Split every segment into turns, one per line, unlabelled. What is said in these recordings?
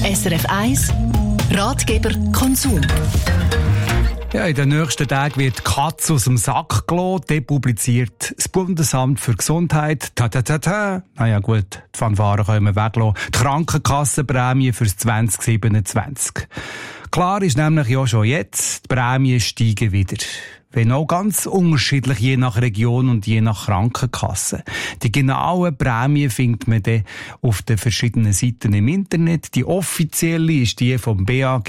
SRF 1 Ratgeber Konsum.
Ja, in den nächsten Tagen wird die Katze aus dem Sack gelassen. Dort publiziert das Bundesamt für Gesundheit. Naja gut, die Fanfare können wir weglassen. Die Krankenkassenprämie für 2027. Klar ist nämlich ja schon jetzt, die Prämien steigen wieder. Wenn auch ganz unterschiedlich, je nach Region und je nach Krankenkasse. Die genauen Prämien findet man dann auf den verschiedenen Seiten im Internet. Die offizielle ist die vom BAG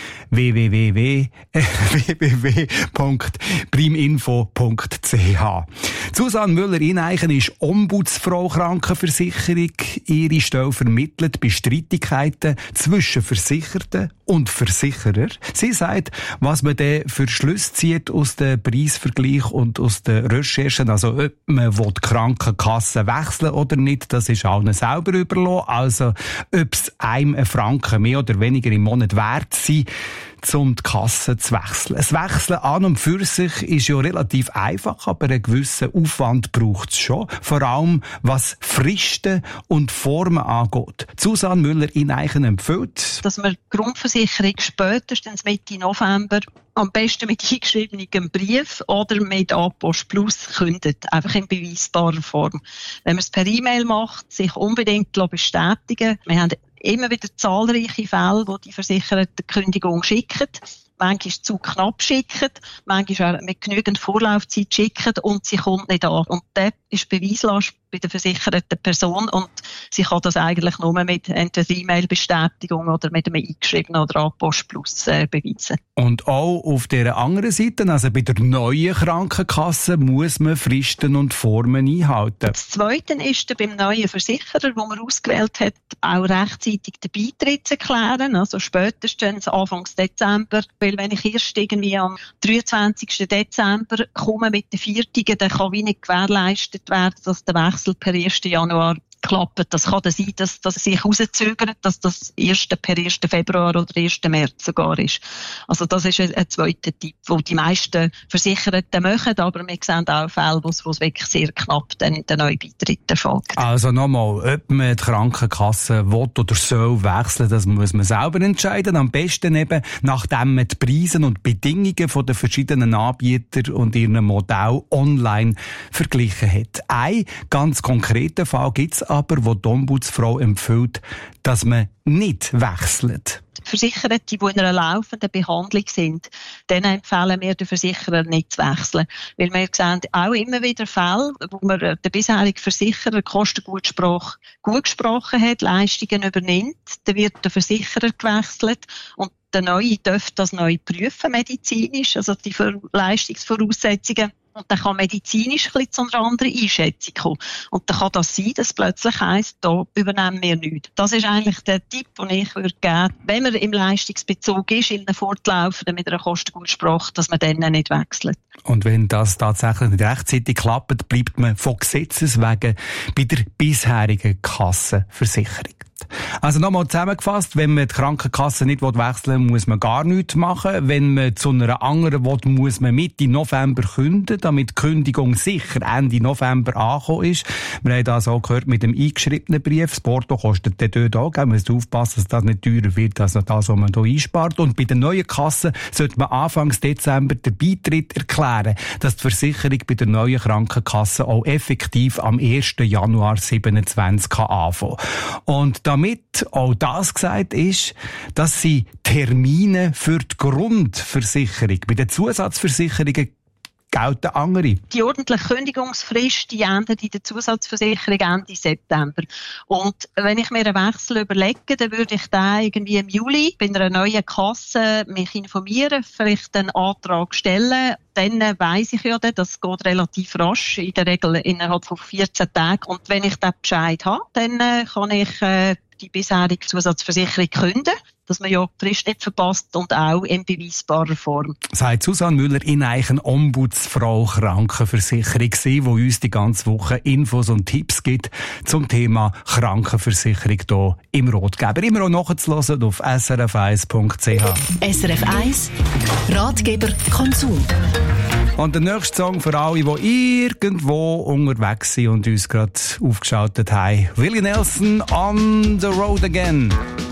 www.priminfo.ch. Susanne Müller-Ineichen ist Ombudsfrau Krankenversicherung. Ihre Stelle vermittelt bei Streitigkeiten zwischen Versicherten und Versicherer. Sie sagt, was man dann für Schlüsse zieht aus den Preisvergleich und aus den Recherchen, also ob man die Krankenkasse wechseln oder nicht, das ist allen selber überlassen. Also ob es einem ein Franken mehr oder weniger im Monat wert sein, um die Kasse zu wechseln. Das Wechseln an und für sich ist ja relativ einfach, aber einen gewissen Aufwand braucht es schon. Vor allem, was Fristen und Formen angeht. Susanne Müller-Ineichen empfiehlt,
dass man die Grundversicherung spätestens Mitte November am besten mit eingeschriebenem Brief oder mit A-Post Plus kündet. Einfach in beweisbarer Form. Wenn man es per E-Mail macht, sich unbedingt bestätigen. Wir haben immer wieder zahlreiche Fälle, wo die Versicherten die Kündigung schicken. Manchmal zu knapp schicken, manchmal auch mit genügend Vorlaufzeit schicken und sie kommt nicht an. Und das ist Beweislast bei der versicherten Person und sie kann das eigentlich nur mit entweder E-Mail-Bestätigung oder mit einem eingeschriebenen oder A-Post Plus beweisen.
Und auch auf der anderen Seite, also bei der neuen Krankenkasse, muss man Fristen und Formen einhalten.
Das Zweite ist beim neuen Versicherer, den man ausgewählt hat, auch rechtzeitig den Beitritt zu erklären, also spätestens Anfang Dezember. Weil wenn ich erst irgendwie am 23. Dezember komme mit den Viertigen, dann kann wie nicht gewährleistet werden, dass der Wechsel per 1. Januar klappt. Das kann dann sein, dass das sich rauszögert, dass das per 1. Februar oder 1. März sogar ist. Also das ist ein zweiter Tipp, den die meisten Versicherten machen, aber wir sehen auch Fälle, wo es wirklich sehr knapp dann der neue Beitritt erfolgt.
Also nochmal, ob man die Krankenkasse will oder soll wechseln, das muss man selber entscheiden. Am besten eben, nachdem man die Preise und Bedingungen von den verschiedenen Anbietern und ihren Modell online verglichen hat. Ein ganz konkreter Fall gibt's aber, wo die Ombudsfrau empfiehlt, dass man nicht wechselt.
Versicherte, die in einer laufenden Behandlung sind, denen empfehlen wir den Versicherer nicht zu wechseln. Weil wir sehen auch immer wieder Fälle, wo man der bisherige Versicherer Kostengutspruch gut gesprochen hat, Leistungen übernimmt, dann wird der Versicherer gewechselt und der Neue darf das neu prüfen, medizinisch, also die Leistungsvoraussetzungen. Und dann kann medizinisch ein bisschen zu einer anderen Einschätzung kommen. Und dann kann das sein, dass es plötzlich heisst, da übernehmen wir nichts. Das ist eigentlich der Tipp, den ich würde geben, wenn man im Leistungsbezug ist, in einem Fortlaufenden mit einer Kostengutspruch, dass man dann nicht wechselt.
Und wenn das tatsächlich nicht rechtzeitig klappt, bleibt man von Gesetzes wegen bei der bisherigen Kassenversicherung. Also nochmal zusammengefasst, wenn man die Krankenkasse nicht wechseln will, muss man gar nichts machen. Wenn man zu einer anderen will, muss man Mitte November künden, damit die Kündigung sicher Ende November angekommen ist. Wir haben das auch gehört mit dem eingeschriebenen Brief. Das Porto kostet dann dort auch. Man muss aufpassen, dass das nicht teurer wird, als das, was man hier einspart. Und bei der neuen Kasse sollte man Anfang Dezember den Beitritt erklären, dass die Versicherung bei der neuen Krankenkasse auch effektiv am 1. Januar 2027 anfangen kann. Und damit auch das gesagt ist, dass sie Termine für die Grundversicherung, bei den Zusatzversicherungen gelten andere.
Die ordentliche Kündigungsfrist, die endet in der Zusatzversicherung Ende September. Und wenn ich mir einen Wechsel überlege, dann würde ich da irgendwie im Juli bei einer neuen Kasse mich informieren, vielleicht einen Antrag stellen. Dann weiss ich ja, das geht relativ rasch, in der Regel innerhalb von 14 Tagen. Und wenn ich den Bescheid habe, dann kann ich die bisherige Zusatzversicherung künden, dass man ja die Frist nicht verpasst und auch in beweisbarer Form.
Sagt Susanne Müller-Ineichen, Ombudsfrau Krankenversicherung, die uns die ganze Woche Infos und Tipps gibt zum Thema Krankenversicherung hier im Ratgeber. Immer auch nachzuhören auf srf1.ch.
SRF 1 Ratgeber Konsum.
Und der nächste Song für alle, die irgendwo unterwegs sind und uns gerade aufgeschaltet haben. Willie Nelson, On the Road Again.